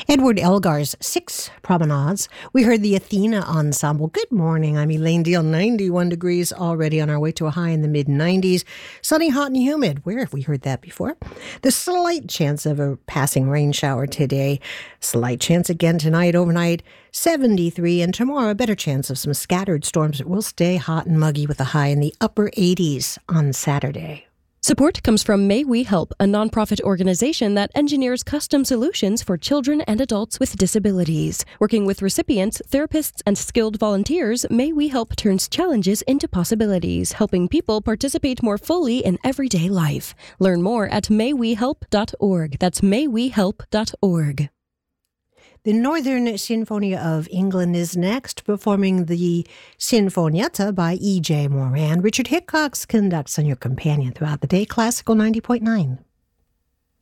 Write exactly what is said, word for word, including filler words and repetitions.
Edward Elgar's Six Promenades. We heard the Athena Ensemble. Good morning. I'm Elaine Deal. ninety-one degrees already on our way to a high in the mid nineties. Sunny, hot, and humid. Where have we heard that before? The slight chance of a passing rain shower today. Slight chance again tonight, overnight, seventy-three. And tomorrow, a better chance of some scattered storms. It will stay hot and muggy with a high in the upper eighties on Saturday. Support comes from May We Help, a nonprofit organization that engineers custom solutions for children and adults with disabilities. Working with recipients, therapists, and skilled volunteers, May We Help turns challenges into possibilities, helping people participate more fully in everyday life. Learn more at may we help dot org. That's may we help dot org. The Northern Sinfonia of England is next, performing the Sinfonietta by E J Moran. Richard Hickox conducts on your companion throughout the day. Classical ninety point nine.